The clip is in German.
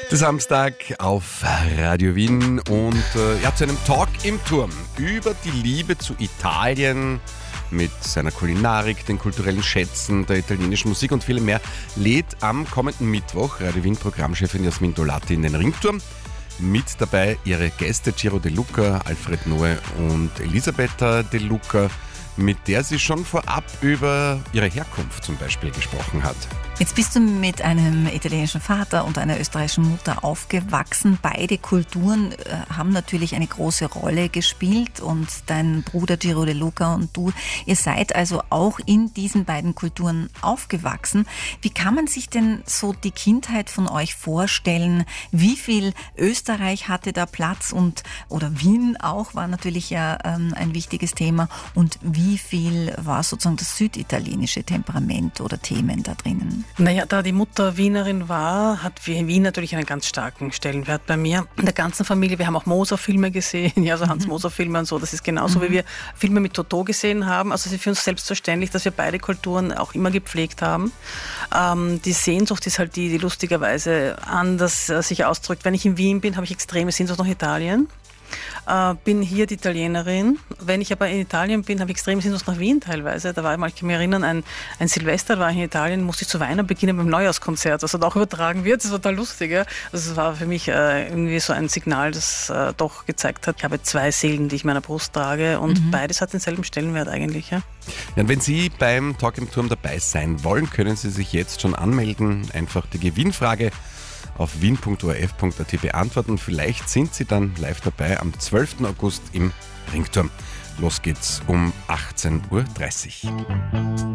Der Samstag auf Radio Wien und zu einem Talk im Turm über die Liebe zu Italien mit seiner Kulinarik, den kulturellen Schätzen, der italienischen Musik und vielem mehr lädt am kommenden Mittwoch Radio Wien Programmchefin Jasmin Dolati in den Ringturm. Mit dabei ihre Gäste Ciro De Luca, Alfred Noe und Elisabetta De Luca, mit der sie schon vorab über ihre Herkunft zum Beispiel gesprochen hat. Jetzt bist du mit einem italienischen Vater und einer österreichischen Mutter aufgewachsen. Beide Kulturen haben natürlich eine große Rolle gespielt und dein Bruder Ciro De Luca und du, ihr seid also auch in diesen beiden Kulturen aufgewachsen. Wie kann man sich denn so die Kindheit von euch vorstellen? Wie viel Österreich hatte da Platz oder Wien auch war natürlich ja ein wichtiges Thema und wie viel war sozusagen das süditalienische Temperament oder Themen da drinnen? Naja, da die Mutter Wienerin war, hat Wien natürlich einen ganz starken Stellenwert bei mir. In der ganzen Familie, wir haben auch Moser-Filme gesehen, ja, also Hans-Moser-Filme und so. Das ist genauso, wie wir Filme mit Totò gesehen haben. Also es ist für uns selbstverständlich, dass wir beide Kulturen auch immer gepflegt haben. Die Sehnsucht ist halt die lustigerweise anders sich ausdrückt. Wenn ich in Wien bin, habe ich extreme Sehnsucht nach Italien. Bin hier die Italienerin. Wenn ich aber in Italien bin, habe ich extrem Sehnsucht nach Wien teilweise. Da war einmal, ich kann mich erinnern, ein Silvester, da war ich in Italien, musste ich zu weinen beginnen beim Neujahrskonzert, das auch übertragen wird. Das war total lustig. Ja? Also es war für mich irgendwie so ein Signal, das doch gezeigt hat, ich habe zwei Seelen, die ich in meiner Brust trage und beides hat denselben Stellenwert eigentlich. Ja? Ja, und wenn Sie beim Talk im Turm dabei sein wollen, können Sie sich jetzt schon anmelden. Einfach die Gewinnfrage auf wien.orf.at beantworten. Vielleicht sind Sie dann live dabei am 12. August im Ringturm. Los geht's um 18.30 Uhr.